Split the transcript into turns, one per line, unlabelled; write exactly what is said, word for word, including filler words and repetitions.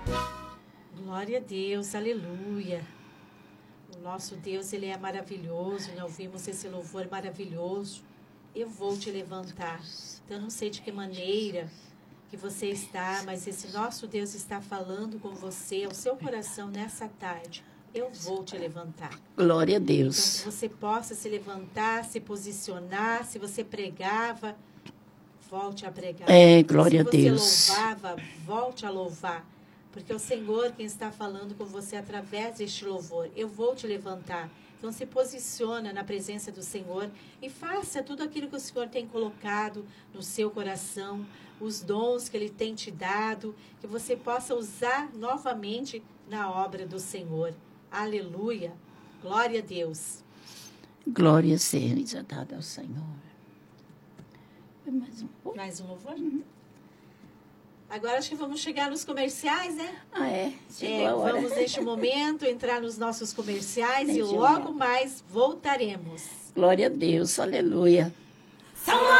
Glória a Deus, aleluia. O nosso Deus, Ele é maravilhoso. Nós ouvimos esse louvor maravilhoso. Eu vou te levantar. Então, eu não sei de que maneira que você está, mas esse nosso Deus está falando com você, ao seu coração nessa tarde. Eu vou te levantar.
Glória a Deus.
Então, que você possa se levantar, se posicionar. Se você pregava, volte a pregar.
É, glória a Deus.
Se você louvava, volte a louvar. Porque é o Senhor quem está falando com você através deste louvor. Eu vou te levantar. Então, se posiciona na presença do Senhor e faça tudo aquilo que o Senhor tem colocado no seu coração, os dons que Ele tem te dado, que você possa usar novamente na obra do Senhor. Aleluia. Glória a Deus.
Glória seja dada ao Senhor. Mais um pouco.
Mais um louvor? Uhum. Agora acho que vamos chegar nos comerciais, né?
Ah, é? Chegou
é
a hora.
Vamos, neste momento, entrar nos nossos comerciais
Bem,
e logo mais voltaremos.
Glória a Deus, aleluia.